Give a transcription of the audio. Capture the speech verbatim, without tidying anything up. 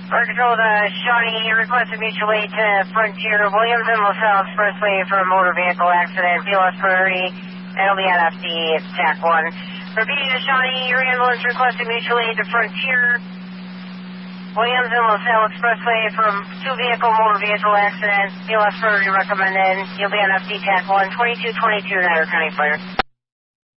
Fire Control to Shawnee, requested mutual aid to Frontier, Williams and LaSalle Expressway for a motor vehicle accident, B L S Prairie, L B N F D, T A C one. Repeating to Shawnee, your ambulance requested mutual aid to Frontier, Williams and LaSalle Expressway from two vehicle motor vehicle accident, B L S Prairie recommended, L B N F D, T A C one, twenty-two twenty-two, Niagara County Fire.